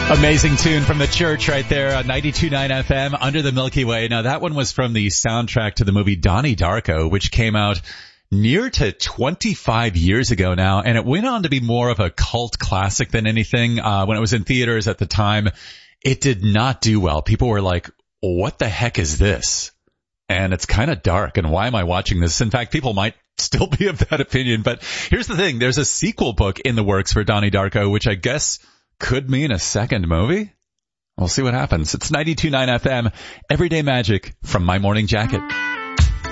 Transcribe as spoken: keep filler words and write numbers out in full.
Amazing tune from the Church right there on ninety-two point nine F M, Under the Milky Way. Now, that one was from the soundtrack to the movie Donnie Darko, which came out near to twenty-five years ago now, and it went on to be more of a cult classic than anything. Uh, when it was in theaters at the time, it did not do well. People were like, what the heck is this? And it's kind of dark, and why am I watching this? In fact, people might still be of that opinion, but here's the thing. There's a sequel book in the works for Donnie Darko, which I guess could mean a second movie. We'll see what happens. It's ninety-two point nine F M, Everyday Magic from My Morning Jacket.